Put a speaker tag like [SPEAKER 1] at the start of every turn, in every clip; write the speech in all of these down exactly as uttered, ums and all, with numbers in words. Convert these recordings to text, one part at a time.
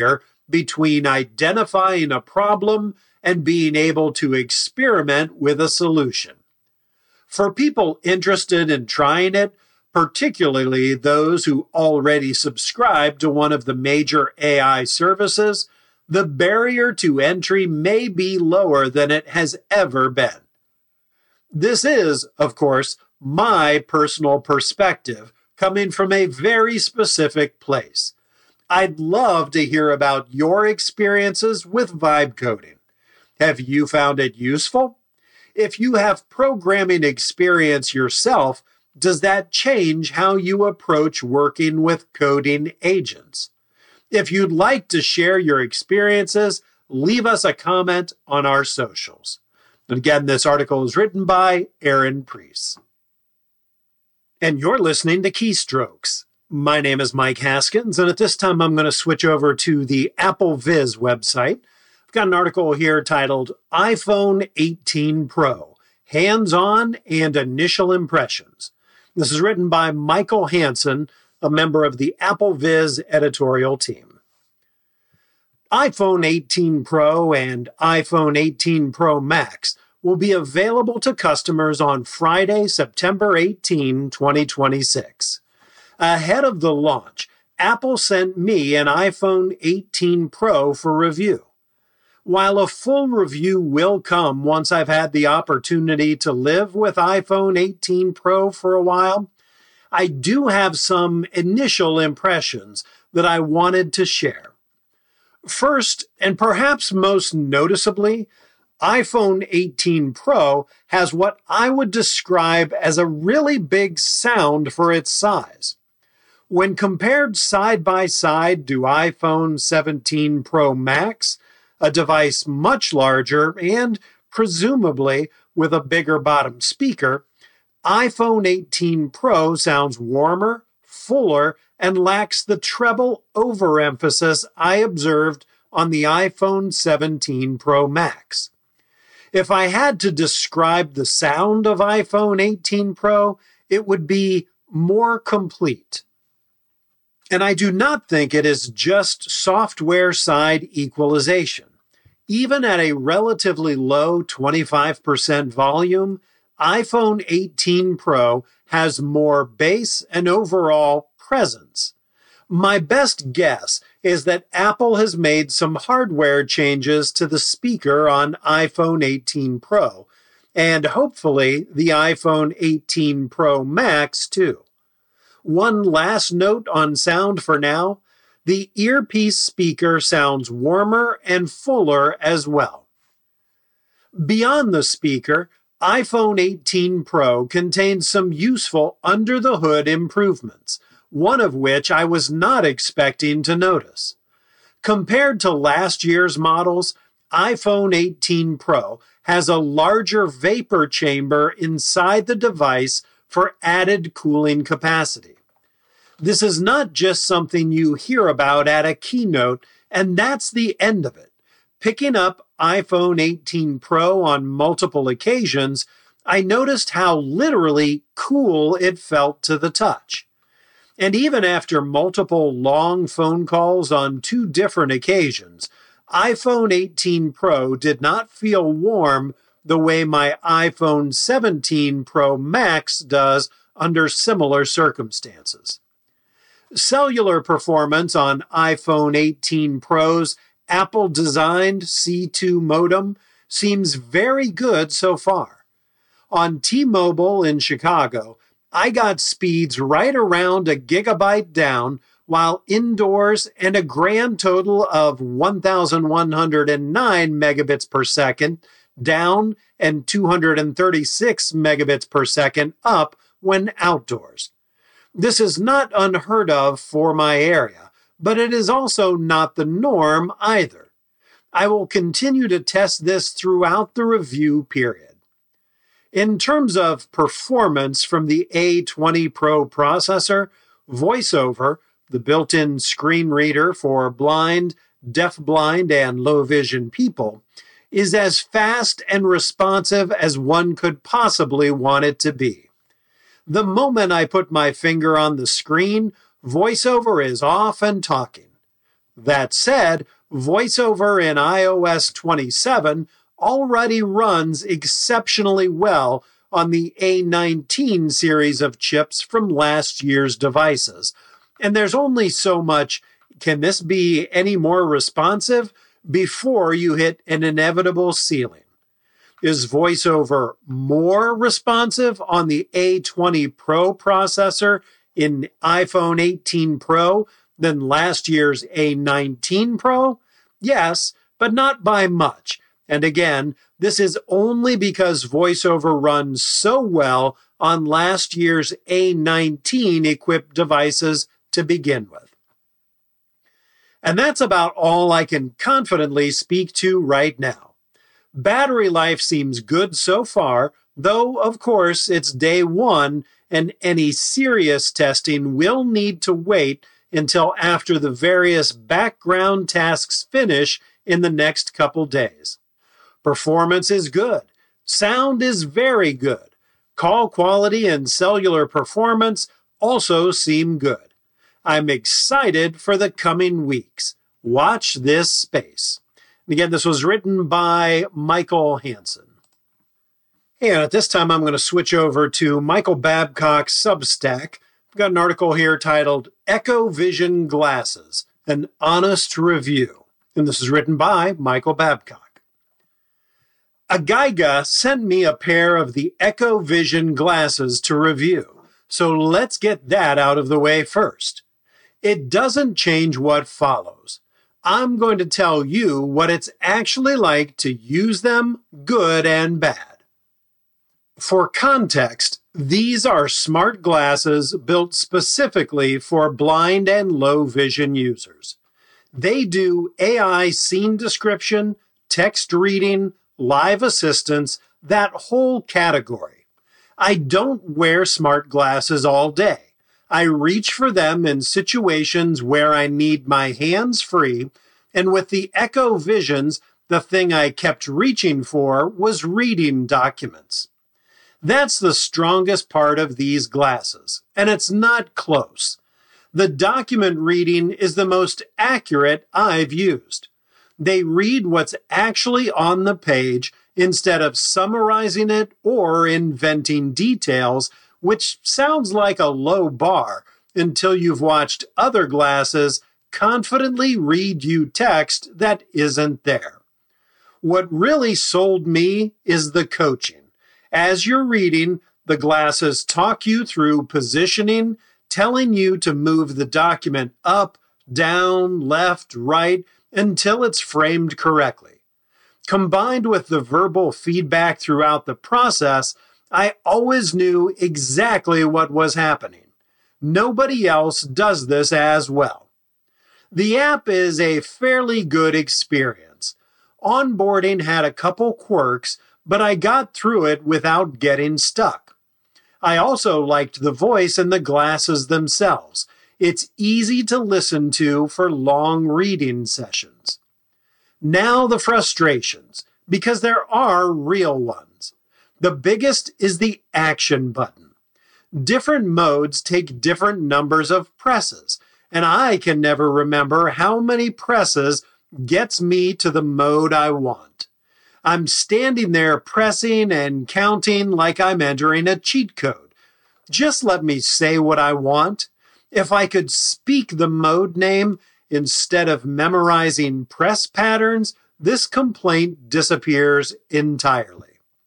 [SPEAKER 1] between identifying a problem and being able to experiment with a solution. For people interested in trying it, particularly those who already subscribe to one of the major A I services, the barrier to entry may be lower than it has ever been. This is, of course, my personal perspective, coming from a very specific place. I'd love to hear about your experiences with vibe coding. Have you found it useful? If you have programming experience yourself, does that change how you approach working with coding agents? If you'd like to share your experiences, leave us a comment on our socials. And again, this article is written by Aaron Priest. And you're listening to Keystrokes. My name is Mike Haskins, and at this time I'm going to switch over to the Apple Viz website. I've got an article here titled iPhone eighteen Pro, Hands-On and Initial Impressions. This is written by Michael Hansen, a member of the Apple Viz editorial team. iPhone eighteen Pro and iPhone eighteen Pro Max will be available to customers on Friday, September eighteenth, twenty twenty-six. Ahead of the launch, Apple sent me an iPhone eighteen Pro for review. While a full review will come once I've had the opportunity to live with iPhone eighteen Pro for a while, I do have some initial impressions that I wanted to share. First, and perhaps most noticeably, iPhone eighteen Pro has what I would describe as a really big sound for its size. When compared side by side to iPhone seventeen Pro Max, a device much larger and presumably with a bigger bottom speaker, iPhone eighteen Pro sounds warmer, fuller, and lacks the treble overemphasis I observed on the iPhone seventeen Pro Max. If I had to describe the sound of iPhone eighteen Pro, it would be more complete. And I do not think it is just software side equalization. Even at a relatively low twenty-five percent volume, iPhone eighteen Pro has more bass and overall presence. My best guess is that Apple has made some hardware changes to the speaker on iPhone eighteen Pro, and hopefully the iPhone eighteen Pro Max too. One last note on sound for now. The earpiece speaker sounds warmer and fuller as well. Beyond the speaker, iPhone eighteen Pro contains some useful under-the-hood improvements, one of which I was not expecting to notice. Compared to last year's models, iPhone eighteen Pro has a larger vapor chamber inside the device for added cooling capacity. This is not just something you hear about at a keynote, and that's the end of it. Picking up iPhone eighteen Pro on multiple occasions, I noticed how literally cool it felt to the touch. And even after multiple long phone calls on two different occasions, iPhone eighteen Pro did not feel warm the way my iPhone seventeen Pro Max does under similar circumstances. Cellular performance on iPhone eighteen Pro's Apple-designed C two modem seems very good so far. On T-Mobile in Chicago, I got speeds right around a gigabyte down, while indoors and a grand total of one thousand one hundred nine megabits per second down and two hundred thirty-six megabits per second up when outdoors. This is not unheard of for my area, but it is also not the norm either. I will continue to test this throughout the review period. In terms of performance from the A twenty Pro processor, VoiceOver, the built-in screen reader for blind, deafblind, and low-vision people, is as fast and responsive as one could possibly want it to be. The moment I put my finger on the screen, VoiceOver is off and talking. That said, VoiceOver in i O S twenty-seven already runs exceptionally well on the A nineteen series of chips from last year's devices. And there's only so much, can this be any more responsive, before you hit an inevitable ceiling. Is VoiceOver more responsive on the A twenty Pro processor in iPhone eighteen Pro than last year's A nineteen Pro? Yes, but not by much. And again, this is only because VoiceOver runs so well on last year's A nineteen equipped devices to begin with. And that's about all I can confidently speak to right now. Battery life seems good so far, though, of course, it's day one, and any serious testing will need to wait until after the various background tasks finish in the next couple days. Performance is good. Sound is very good. Call quality and cellular performance also seem good. I'm excited for the coming weeks. Watch this space. Again, this was written by Michael Hansen. And at this time, I'm going to switch over to Michael Babcock's Substack. I've got an article here titled Echo Vision Glasses, an Honest Review. And this is written by Michael Babcock. Agaiga sent me a pair of the Echo Vision glasses to review, so let's get that out of the way first. It doesn't change what follows. I'm going to tell you what it's actually like to use them, good and bad. For context, these are smart glasses built specifically for blind and low vision users. They do A I scene description, text reading, live assistance, that whole category. I don't wear smart glasses all day. I reach for them in situations where I need my hands free, and with the Echo Visions, the thing I kept reaching for was reading documents. That's the strongest part of these glasses, and it's not close. The document reading is the most accurate I've used. They read what's actually on the page instead of summarizing it or inventing details, which sounds like a low bar until you've watched other glasses confidently read you text that isn't there. What really sold me is the coaching. As you're reading, the glasses talk you through positioning, telling you to move the document up, down, left, right, until it's framed correctly. Combined with the verbal feedback throughout the process, I always knew exactly what was happening. Nobody else does this as well. The app is a fairly good experience. Onboarding had a couple quirks, but I got through it without getting stuck. I also liked the voice and the glasses themselves. It's easy to listen to for long reading sessions. Now the frustrations, because there are real ones. The biggest is the action button. Different modes take different numbers of presses, and I can never remember how many presses gets me to the mode I want. I'm standing there pressing and counting like I'm entering a cheat code. Just let me say what I want. If I could speak the mode name instead of memorizing press patterns, this complaint disappears entirely.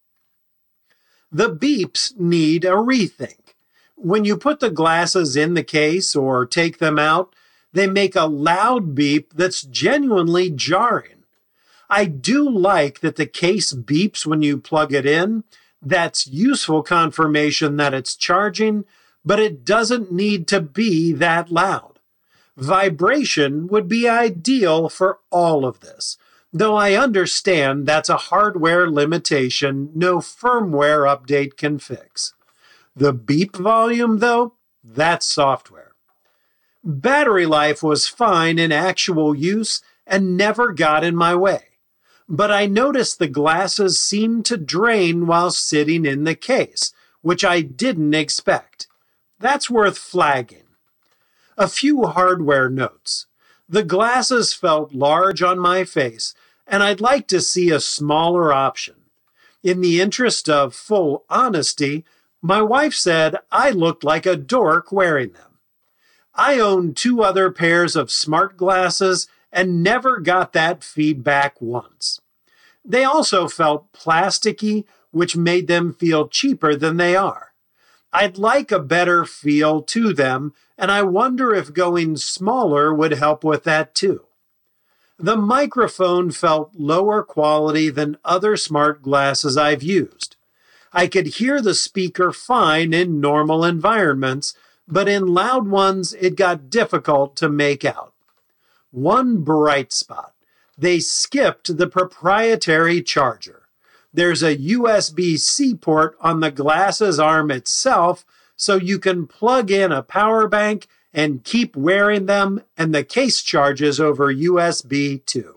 [SPEAKER 1] The beeps need a rethink. When you put the glasses in the case or take them out, they make a loud beep that's genuinely jarring. I do like that the case beeps when you plug it in. That's useful confirmation that it's charging, but it doesn't need to be that loud. Vibration would be ideal for all of this, though I understand that's a hardware limitation no firmware update can fix. The beep volume, though, that's software. Battery life was fine in actual use and never got in my way. But I noticed the glasses seemed to drain while sitting in the case, which I didn't expect. That's worth flagging. A few hardware notes. The glasses felt large on my face, and I'd like to see a smaller option. In the interest of full honesty, my wife said I looked like a dork wearing them. I own two other pairs of smart glasses and never got that feedback once. They also felt plasticky, which made them feel cheaper than they are. I'd like a better feel to them, and I wonder if going smaller would help with that too. The microphone felt lower quality than other smart glasses I've used. I could hear the speaker fine in normal environments, but in loud ones it got difficult to make out. One bright spot: they skipped the proprietary charger. There's a U S B C port on the glasses arm itself, so you can plug in a power bank and keep wearing them, and the case charges over U S B too.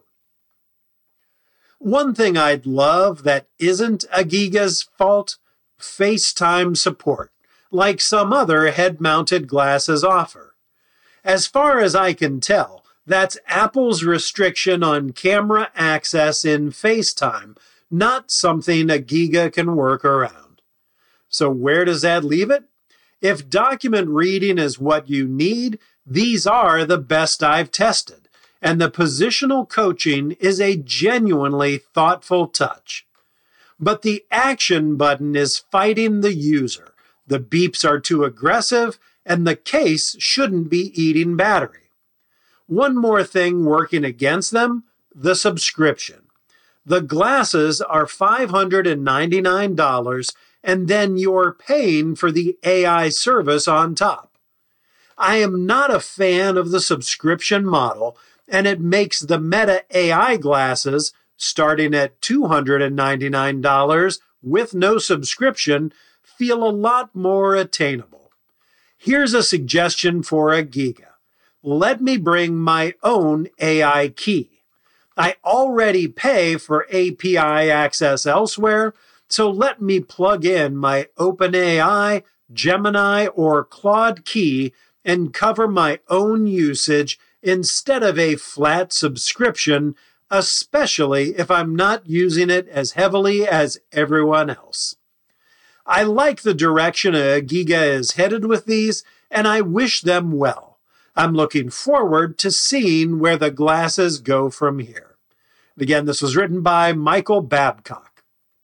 [SPEAKER 1] One thing I'd love that isn't a Giga's fault: FaceTime support, like some other head-mounted glasses offer. As far as I can tell, that's Apple's restriction on camera access in FaceTime, not something a Giga can work around. So where does that leave it? If document reading is what you need, these are the best I've tested, and the positional coaching is a genuinely thoughtful touch. But the action button is fighting the user. The beeps are too aggressive, and the case shouldn't be eating battery. One more thing working against them: the subscription. The glasses are five hundred ninety-nine dollars, and then you're paying for the A I service on top. I am not a fan of the subscription model, and it makes the Meta A I glasses, starting at two hundred ninety-nine dollars with no subscription, feel a lot more attainable. Here's a suggestion for a Giga. Let me bring my own A I key. I already pay for A P I access elsewhere, so let me plug in my OpenAI, Gemini, or Claude key and cover my own usage instead of a flat subscription, especially if I'm not using it as heavily as everyone else. I like the direction a Giga is headed with these, and I wish them well. I'm looking forward to seeing where the glasses go from here. Again, this was written by Michael Babcock.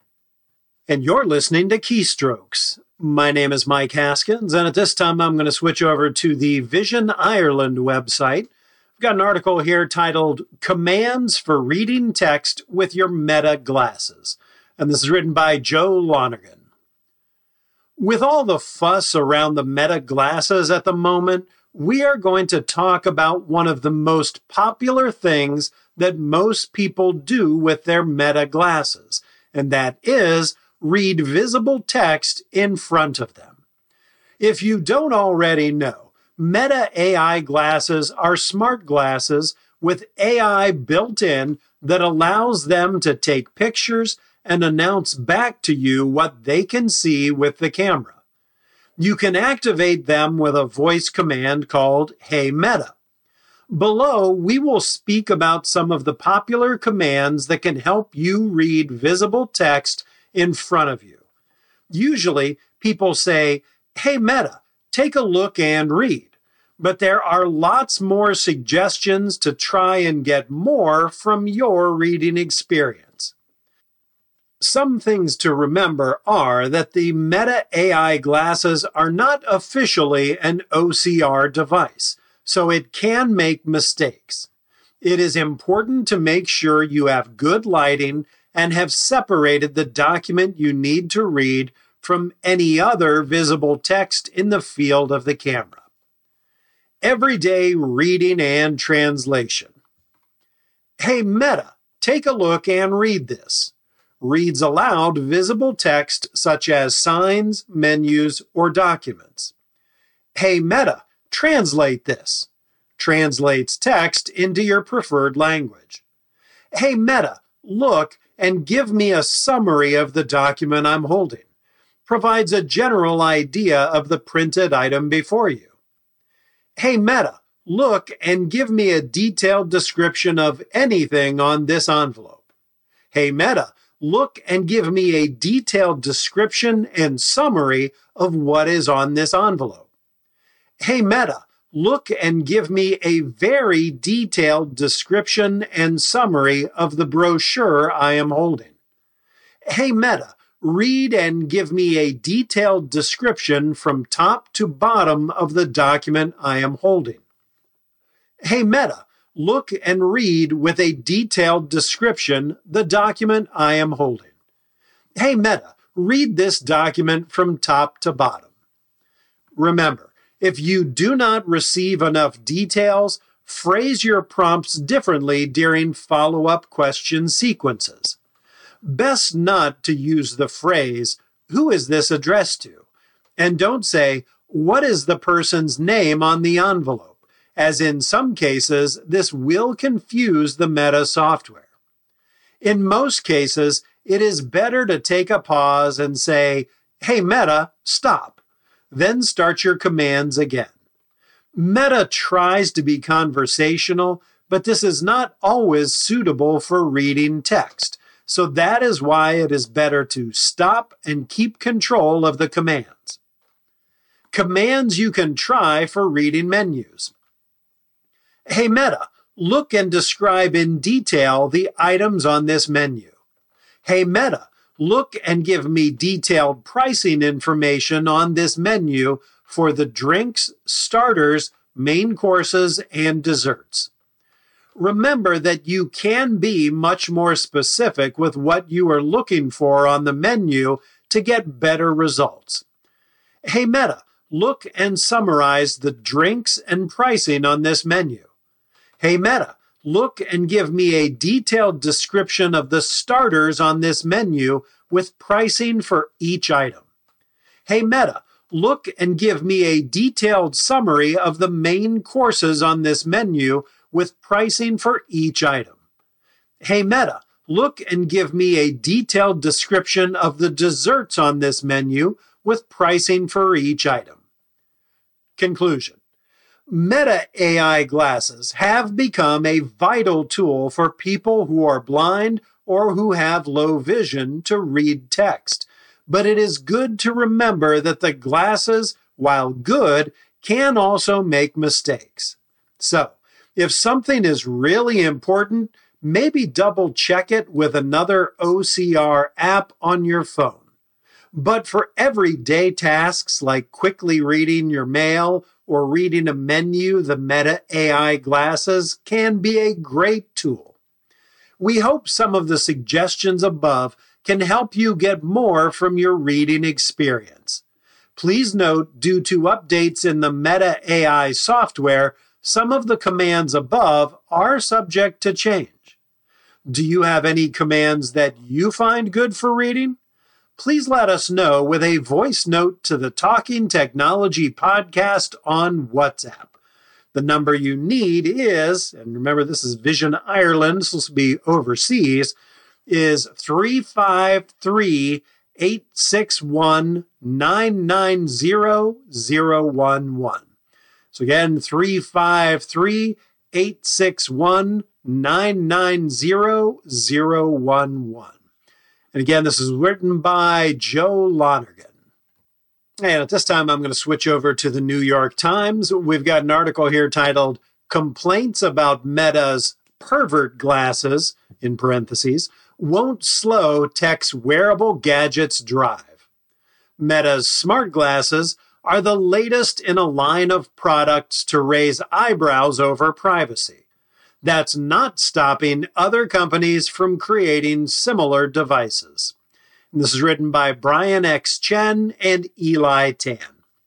[SPEAKER 1] And you're listening to Keystrokes. My name is Mike Haskins, and at this time I'm going to switch over to the Vision Ireland website. I've got an article here titled Commands for Reading Text with Your Meta Glasses, and this is written by Joe Lonergan. With all the fuss around the Meta glasses at the moment, we are going to talk about one of the most popular things that most people do with their Meta glasses, and that is read visible text in front of them. If you don't already know, Meta A I glasses are smart glasses with A I built in that allows them to take pictures and announce back to you what they can see with the camera. You can activate them with a voice command called Hey Meta. Below, we will speak about some of the popular commands that can help you read visible text in front of you. Usually, people say, Hey Meta, take a look and read. But there are lots more suggestions to try and get more from your reading experience. Some things to remember are that the Meta A I glasses are not officially an O C R device, so it can make mistakes. It is important to make sure you have good lighting and have separated the document you need to read from any other visible text in the field of the camera. Everyday reading and translation. Hey Meta, take a look and read this. Reads aloud visible text such as signs, menus, or documents. Hey Meta, translate this. Translates text into your preferred language. Hey Meta, look and give me a summary of the document I'm holding. Provides a general idea of the printed item before you. Hey Meta, look and give me a detailed description of anything on this envelope. Hey Meta, look and give me a detailed description and summary of what is on this envelope. Hey Meta, look and give me a very detailed description and summary of the brochure I am holding. Hey Meta, read and give me a detailed description from top to bottom of the document I am holding. Hey Meta, look and read with a detailed description the document I am holding. Hey Meta, read this document from top to bottom. Remember, if you do not receive enough details, phrase your prompts differently during follow-up question sequences. Best not to use the phrase, "Who is this addressed to?" And don't say, "What is the person's name on the envelope?" as in some cases, this will confuse the Meta software. In most cases, it is better to take a pause and say, "Hey Meta, stop." Then start your commands again. Meta tries to be conversational, but this is not always suitable for reading text. So that is why it is better to stop and keep control of the commands. Commands you can try for reading menus. Hey Meta, look and describe in detail the items on this menu. Hey Meta, look and give me detailed pricing information on this menu for the drinks, starters, main courses, and desserts. Remember that you can be much more specific with what you are looking for on the menu to get better results. Hey Meta, look and summarize the drinks and pricing on this menu. Hey Meta, look and give me a detailed description of the starters on this menu with pricing for each item. Hey Meta, look and give me a detailed summary of the main courses on this menu with pricing for each item. Hey Meta, look and give me a detailed description of the desserts on this menu with pricing for each item. Conclusion. Meta A I glasses have become a vital tool for people who are blind or who have low vision to read text. But it is good to remember that the glasses, while good, can also make mistakes. So, if something is really important, maybe double check it with another O C R app on your phone. But for everyday tasks like quickly reading your mail or reading a menu, the Meta A I glasses can be a great tool. We hope some of the suggestions above can help you get more from your reading experience. Please note, due to updates in the Meta A I software, some of the commands above are subject to change. Do you have any commands that you find good for reading? Please let us know with a voice note to the Talking Technology podcast on WhatsApp. The number you need is, and remember this is Vision Ireland, so this will be overseas, is three five three, eight six one, nine nine zero zero one one. So again, three five three, eight six one, nine nine zero zero one one. And again, this is written by Joe Lonergan. And at this time, I'm going to switch over to the New York Times. We've got an article here titled, Complaints About Meta's Pervert Glasses, in parentheses, Won't Slow Tech's Wearable Gadgets Drive. Meta's smart glasses are the latest in a line of products to raise eyebrows over privacy. That's not stopping other companies from creating similar devices. And this is written by Brian X. Chen and Eli Tan.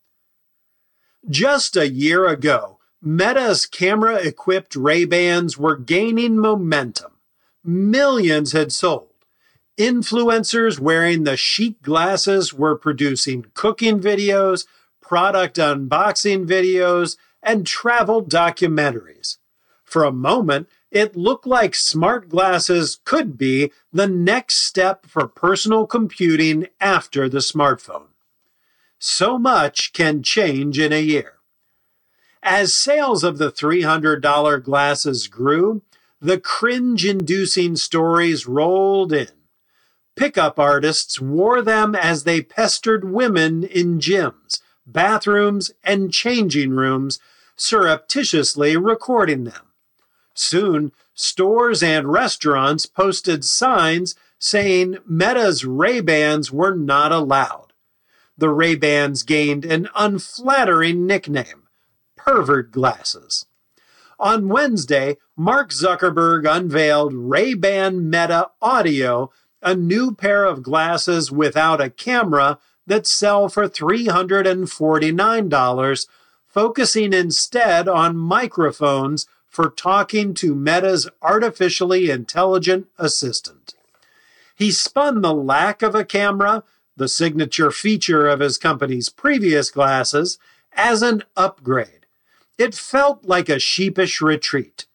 [SPEAKER 1] Just a year ago, Meta's camera-equipped Ray-Bans were gaining momentum. Millions had sold. Influencers wearing the chic glasses were producing cooking videos, product unboxing videos, and travel documentaries. For a moment, it looked like smart glasses could be the next step for personal computing after the smartphone. So much can change in a year. As sales of the three hundred dollars glasses grew, the cringe-inducing stories rolled in. Pickup artists wore them as they pestered women in gyms, bathrooms, and changing rooms, surreptitiously recording them. Soon, stores and restaurants posted signs saying Meta's Ray-Bans were not allowed. The Ray-Bans gained an unflattering nickname, pervert glasses. On Wednesday, Mark Zuckerberg unveiled Ray-Ban Meta Audio, a new pair of glasses without a camera that sell for three hundred forty-nine dollars, focusing instead on microphones for talking to Meta's artificially intelligent assistant. He spun the lack of a camera, the signature feature of his company's previous glasses, as an upgrade. It felt like a sheepish retreat.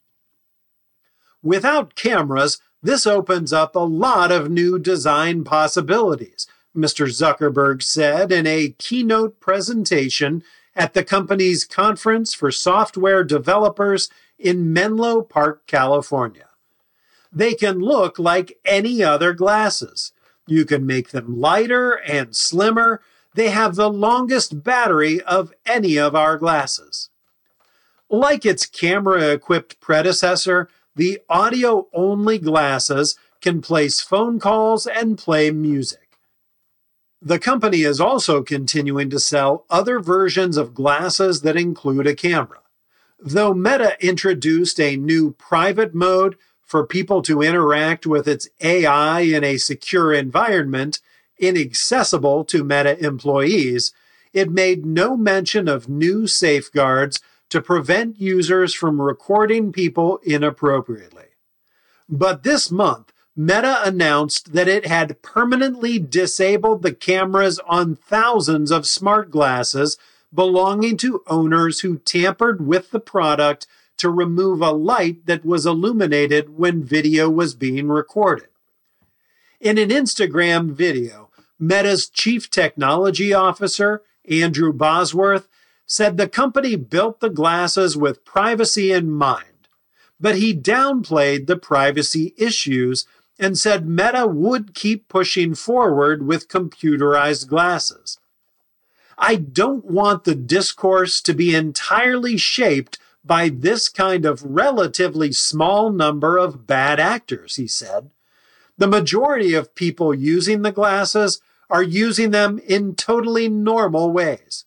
[SPEAKER 1] Without cameras, this opens up a lot of new design possibilities, Mister Zuckerberg said in a keynote presentation at the company's conference for software developers in Menlo Park, California. They can look like any other glasses. You can make them lighter and slimmer. They have the longest battery of any of our glasses. Like its camera-equipped predecessor, the audio-only glasses can place phone calls and play music. The company is also continuing to sell other versions of glasses that include a camera. Though Meta introduced a new private mode for people to interact with its A I in a secure environment, inaccessible to Meta employees, it made no mention of new safeguards to prevent users from recording people inappropriately. But this month, Meta announced that it had permanently disabled the cameras on thousands of smart glasses belonging to owners who tampered with the product to remove a light that was illuminated when video was being recorded. In an Instagram video, Meta's chief technology officer, Andrew Bosworth, said the company built the glasses with privacy in mind, but he downplayed the privacy issues and said Meta would keep pushing forward with computerized glasses. I don't want the discourse to be entirely shaped by this kind of relatively small number of bad actors, he said. The majority of people using the glasses are using them in totally normal ways.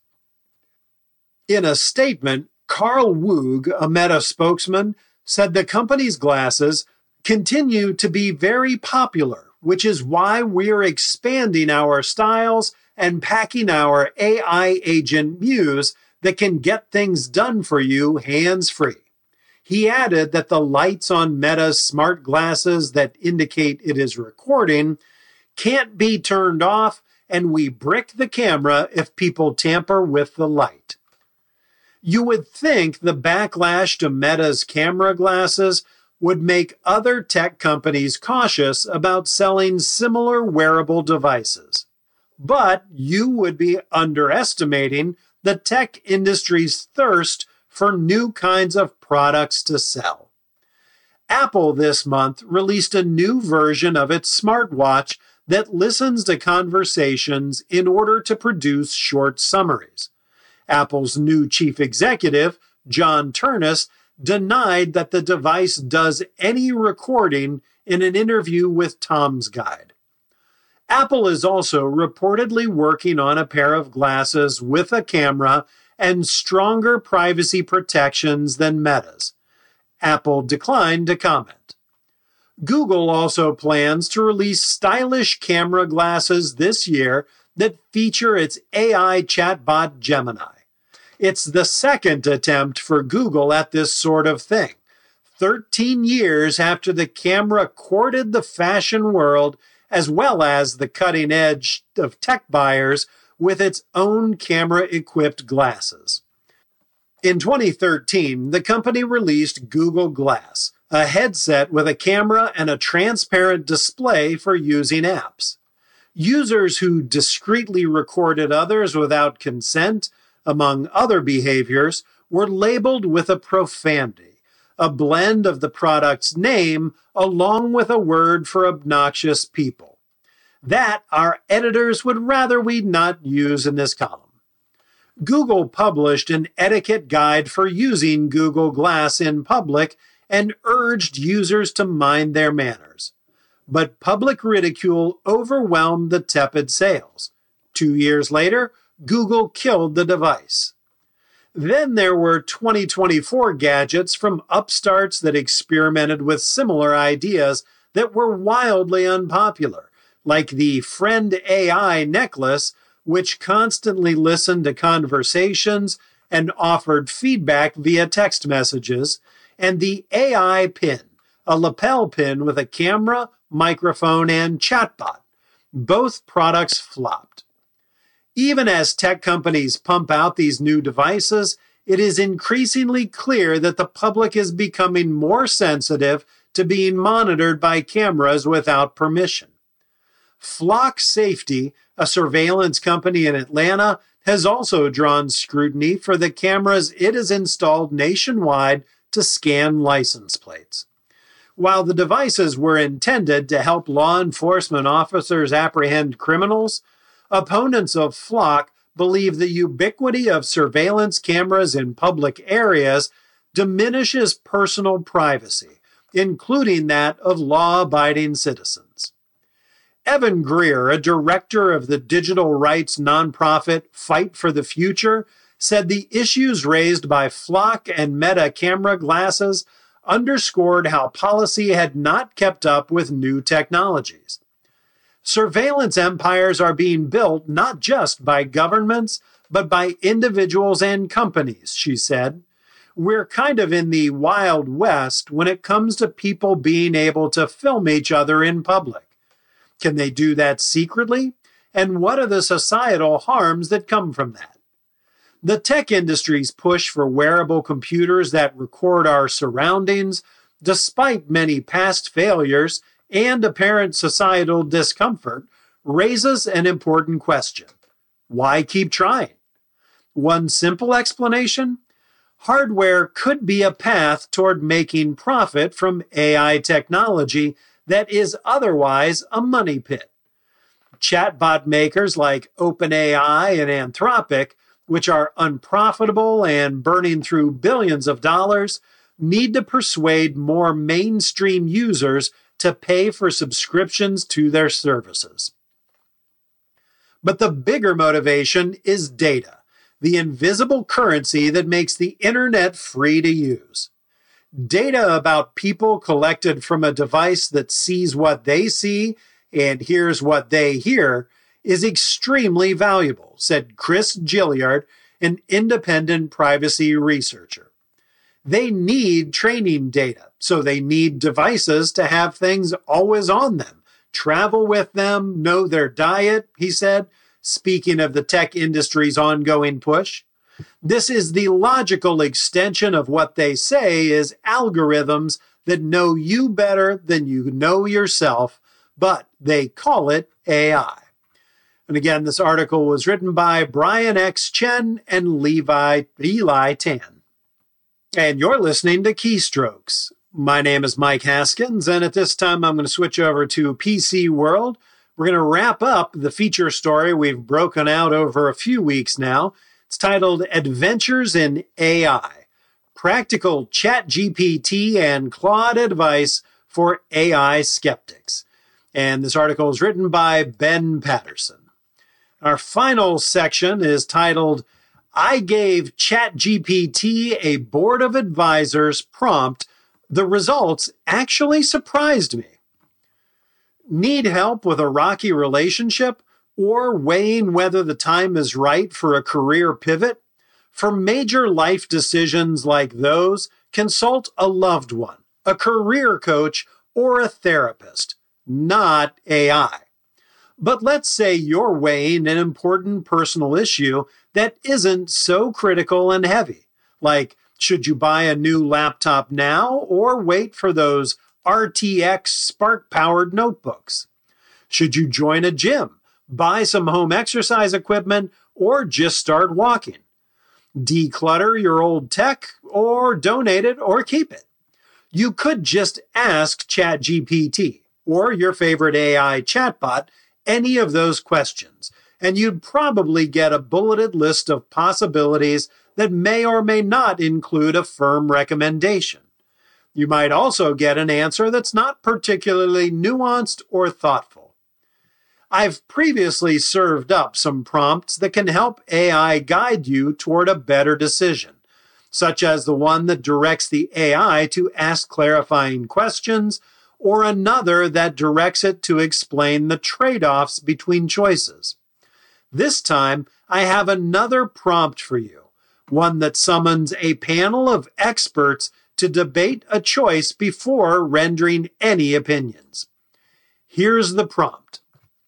[SPEAKER 1] In a statement, Carl Woog, a Meta spokesman, said the company's glasses continue to be very popular, which is why we're expanding our styles and packing our A I agent Muse that can get things done for you hands-free. He added that the lights on Meta's smart glasses that indicate it is recording can't be turned off, and we brick the camera if people tamper with the light. You would think the backlash to Meta's camera glasses would make other tech companies cautious about selling similar wearable devices. But you would be underestimating the tech industry's thirst for new kinds of products to sell. Apple this month released a new version of its smartwatch that listens to conversations in order to produce short summaries. Apple's new chief executive, John Ternus, denied that the device does any recording in an interview with Tom's Guide. Apple is also reportedly working on a pair of glasses with a camera and stronger privacy protections than Meta's. Apple declined to comment. Google also plans to release stylish camera glasses this year that feature its A I chatbot Gemini. It's the second attempt for Google at this sort of thing, thirteen years after the camera courted the fashion world as well as the cutting edge of tech buyers with its own camera-equipped glasses. In twenty thirteen, the company released Google Glass, a headset with a camera and a transparent display for using apps. Users who discreetly recorded others without consent, among other behaviors, were labeled with a profanity, a blend of the product's name along with a word for obnoxious people. That our editors would rather we not use in this column. Google published an etiquette guide for using Google Glass in public and urged users to mind their manners. But public ridicule overwhelmed the tepid sales. Two years later, Google killed the device. Then there were twenty twenty-four gadgets from upstarts that experimented with similar ideas that were wildly unpopular, like the Friend A I necklace, which constantly listened to conversations and offered feedback via text messages, and the A I pin, a lapel pin with a camera, microphone, and chatbot. Both products flopped. Even as tech companies pump out these new devices, it is increasingly clear that the public is becoming more sensitive to being monitored by cameras without permission. Flock Safety, a surveillance company in Atlanta, has also drawn scrutiny for the cameras it has installed nationwide to scan license plates. While the devices were intended to help law enforcement officers apprehend criminals, opponents of Flock believe the ubiquity of surveillance cameras in public areas diminishes personal privacy, including that of law-abiding citizens. Evan Greer, a director of the digital rights nonprofit Fight for the Future, said the issues raised by Flock and Meta camera glasses underscored how policy had not kept up with new technologies. Surveillance empires are being built not just by governments, but by individuals and companies, she said. We're kind of in the Wild West when it comes to people being able to film each other in public. Can they do that secretly? And what are the societal harms that come from that? The tech industry's push for wearable computers that record our surroundings, despite many past failures and apparent societal discomfort, raises an important question. Why keep trying? One simple explanation: hardware could be a path toward making profit from A I technology that is otherwise a money pit. Chatbot makers like OpenAI and Anthropic, which are unprofitable and burning through billions of dollars, need to persuade more mainstream users to pay for subscriptions to their services. But the bigger motivation is data, the invisible currency that makes the internet free to use. Data about people collected from a device that sees what they see and hears what they hear is extremely valuable, said Chris Gilliard, an independent privacy researcher. They need training data, so they need devices to have things always on them, travel with them, know their diet, he said, speaking of the tech industry's ongoing push. This is the logical extension of what they say is algorithms that know you better than you know yourself, but they call it A I. And again, this article was written by Brian X. Chen and Levi Eli Tan. And you're listening to Keystrokes. My name is Mike Haskins, and at this time I'm going to switch over to P C World. We're going to wrap up the feature story we've broken out over a few weeks now. It's titled Adventures in A I, Practical ChatGPT and Claude Advice for A I Skeptics. And this article is written by Ben Patterson. Our final section is titled, I gave ChatGPT a board of advisors prompt. The results actually surprised me. Need help with a rocky relationship or weighing whether the time is right for a career pivot? For major life decisions like those, consult a loved one, a career coach, or a therapist, not A I. But let's say you're weighing an important personal issue that isn't so critical and heavy, like should you buy a new laptop now or wait for those R T X Spark-powered notebooks? Should you join a gym, buy some home exercise equipment, or just start walking? declutter your old tech, or donate it or keep it. You could just ask ChatGPT or your favorite A I chatbot any of those questions, and you'd probably get a bulleted list of possibilities that may or may not include a firm recommendation. You might also get an answer that's not particularly nuanced or thoughtful. I've previously served up some prompts that can help A I guide you toward a better decision, such as the one that directs the A I to ask clarifying questions, or another that directs it to explain the trade-offs between choices. This time, I have another prompt for you, one that summons a panel of experts to debate a choice before rendering any opinions. Here's the prompt.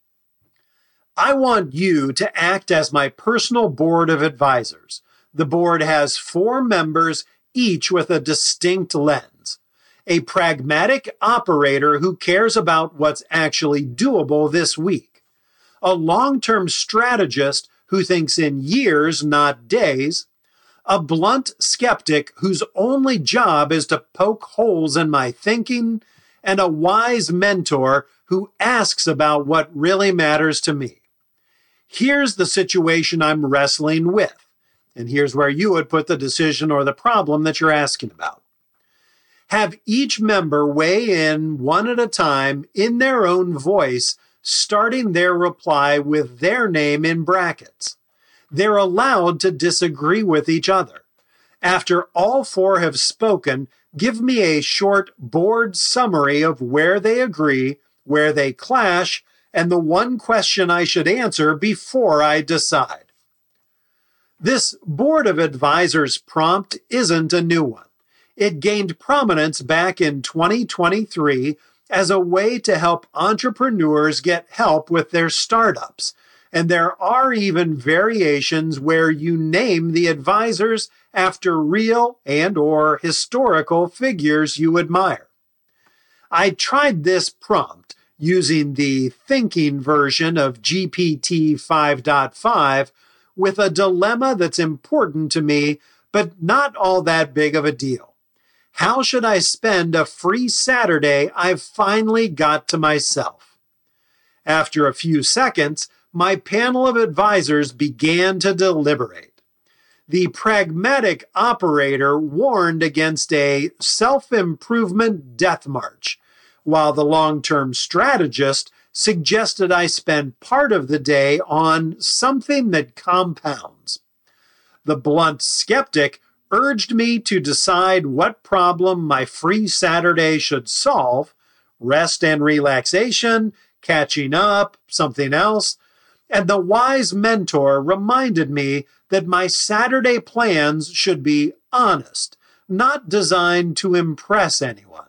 [SPEAKER 1] I want you to act as my personal board of advisors. The board has four members, each with a distinct lens. A pragmatic operator who cares about what's actually doable this week. A long-term strategist who thinks in years, not days. A blunt skeptic whose only job is to poke holes in my thinking. And a wise mentor who asks about what really matters to me. Here's the situation I'm wrestling with, and here's where you would put the decision or the problem that you're asking about. Have each member weigh in one at a time in their own voice, starting their reply with their name in brackets. They're allowed to disagree with each other. After all four have spoken, give me a short board summary of where they agree, where they clash, and the one question I should answer before I decide. This Board of Advisors prompt isn't a new one. It gained prominence back in twenty twenty-three as a way to help entrepreneurs get help with their startups. And there are even variations where you name the advisors after real and or historical figures you admire. I tried this prompt using the thinking version of G P T five point five with a dilemma that's important to me, but not all that big of a deal. How should I spend a free Saturday I've finally got to myself? After a few seconds, my panel of advisors began to deliberate. The pragmatic operator warned against a self-improvement death march, while the long-term strategist suggested I spend part of the day on something that compounds. The blunt skeptic urged me to decide what problem my free Saturday should solve, rest and relaxation, catching up, something else, and the wise mentor reminded me that my Saturday plans should be honest, not designed to impress anyone.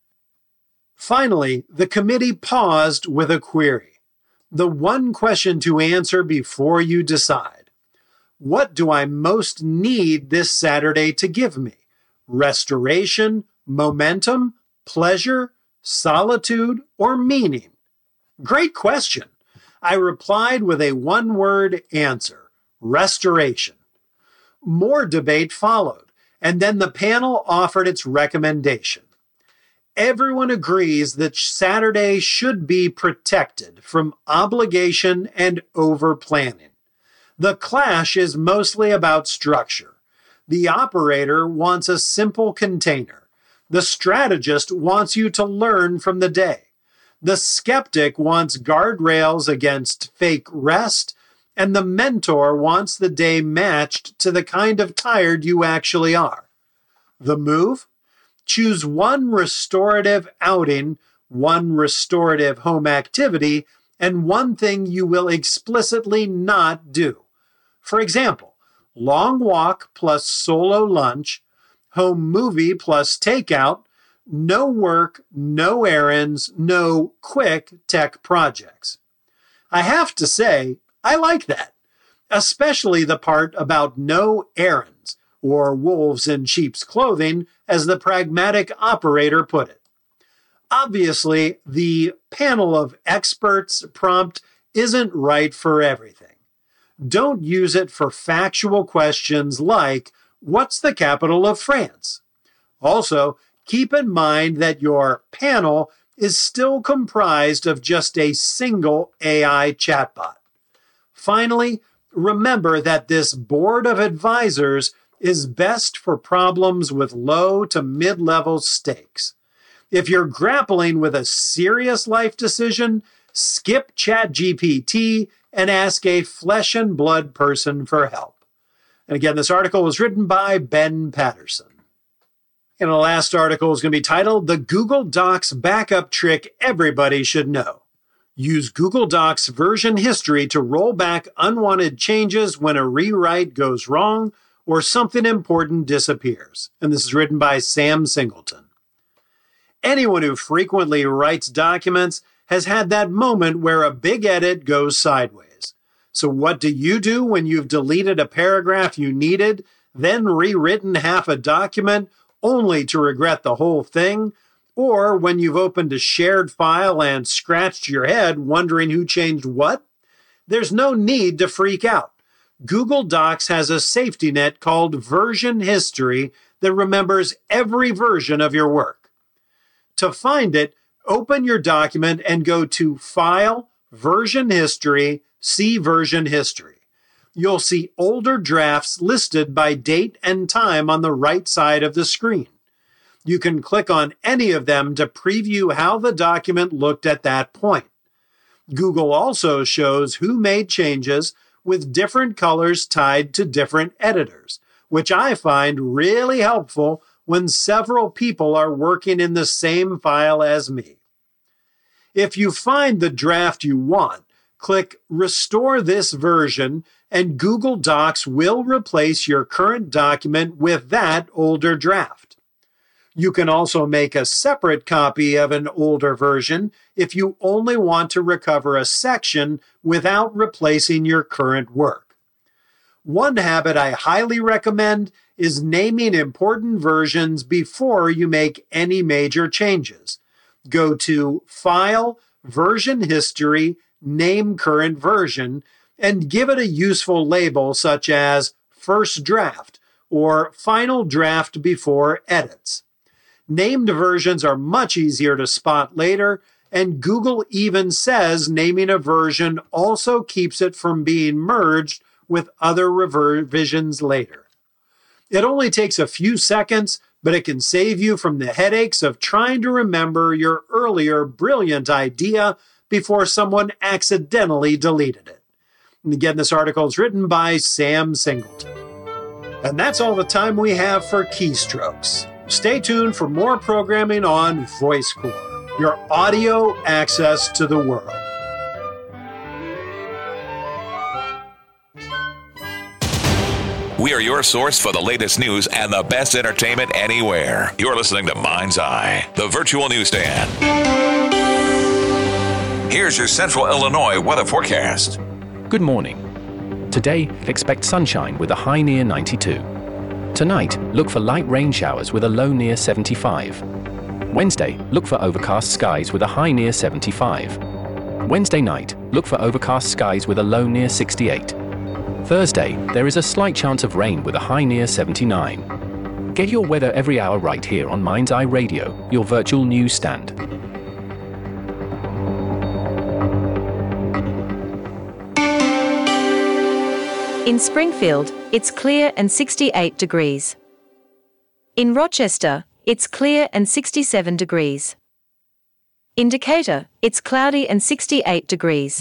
[SPEAKER 1] Finally, the committee paused with a query. The one question to answer before you decide. What do I most need this Saturday to give me? Restoration, momentum, pleasure, solitude, or meaning? Great question. I replied with a one-word answer, restoration. More debate followed, and then the panel offered its recommendation. Everyone agrees that Saturday should be protected from obligation and over-planning. The clash is mostly about structure. The operator wants a simple container. The strategist wants you to learn from the day. The skeptic wants guardrails against fake rest, and the mentor wants the day matched to the kind of tired you actually are. The move? Choose one restorative outing, one restorative home activity, and one thing you will explicitly not do. For example, long walk plus solo lunch, home movie plus takeout, no work, no errands, no quick tech projects. I have to say, I like that, especially the part about no errands, or wolves in sheep's clothing, as the pragmatic operator put it. Obviously, the panel of experts prompt isn't right for everything. Don't use it for factual questions like, what's the capital of France? Also, keep in mind that your panel is still comprised of just a single A I chatbot. Finally, remember that this board of advisors is best for problems with low to mid-level stakes. If you're grappling with a serious life decision, skip ChatGPT and ask a flesh and blood person for help. And again, this article was written by Ben Patterson. And the last article is going to be titled, The Google Docs Backup Trick Everybody Should Know. Use Google Docs version history to roll back unwanted changes when a rewrite goes wrong or something important disappears. And this is written by Sam Singleton. Anyone who frequently writes documents has had that moment where a big edit goes sideways. So what do you do when you've deleted a paragraph you needed, then rewritten half a document, only to regret the whole thing? Or when you've opened a shared file and scratched your head wondering who changed what? There's no need to freak out. Google Docs has a safety net called version history that remembers every version of your work. To find it, open your document and go to File, Version History, See Version History. You'll see older drafts listed by date and time on the right side of the screen. You can click on any of them to preview how the document looked at that point. Google also shows who made changes with different colors tied to different editors, which I find really helpful when several people are working in the same file as me. If you find the draft you want, click Restore this version, and Google Docs will replace your current document with that older draft. You can also make a separate copy of an older version if you only want to recover a section without replacing your current work. One habit I highly recommend is naming important versions before you make any major changes. Go to File, Version History, Name Current Version, and give it a useful label such as First Draft or Final Draft Before Edits. Named versions are much easier to spot later, and Google even says naming a version also keeps it from being merged with other revisions later. It only takes a few seconds, but it can save you from the headaches of trying to remember your earlier brilliant idea before someone accidentally deleted it. And again, this article is written by Sam Singleton. And that's all the time we have for Keystrokes. Stay tuned for more programming on VoiceCore, your audio access to the world.
[SPEAKER 2] We are your source for the latest news and the best entertainment anywhere. You're listening to Mind's Eye, the virtual newsstand. Here's your Central Illinois weather forecast.
[SPEAKER 3] Good morning. Today, expect sunshine with a high near ninety-two. Tonight, look for light rain showers with a low near seventy-five. Wednesday, look for overcast skies with a high near seventy-five. Wednesday night, look for overcast skies with a low near sixty-eight. Thursday, there is a slight chance of rain with a high near seventy-nine. Get your weather every hour right here on Mind's Eye Radio, your virtual news stand.
[SPEAKER 4] In Springfield, it's clear and sixty-eight degrees. In Rochester, it's clear and sixty-seven degrees. In Decatur, it's cloudy and sixty-eight degrees.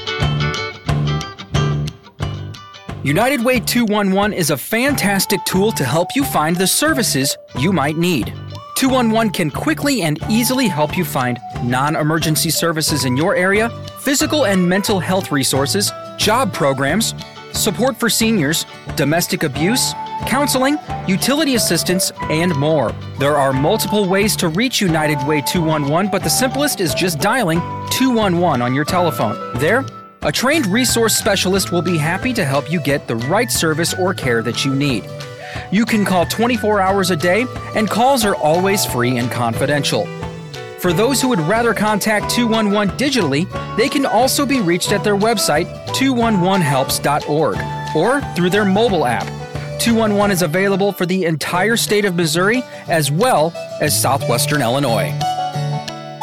[SPEAKER 5] United Way two one one is a fantastic tool to help you find the services you might need. two one one can quickly and easily help you find non-emergency services in your area, physical and mental health resources, job programs, support for seniors, domestic abuse, counseling, utility assistance, and more. There are multiple ways to reach United Way two one one, but the simplest is just dialing two one one on your telephone. There, a trained resource specialist will be happy to help you get the right service or care that you need. You can call twenty-four hours a day, and calls are always free and confidential. For those who would rather contact two one one digitally, they can also be reached at their website, two one one helps dot org, or through their mobile app. two one one is available for the entire state of Missouri as well as southwestern Illinois.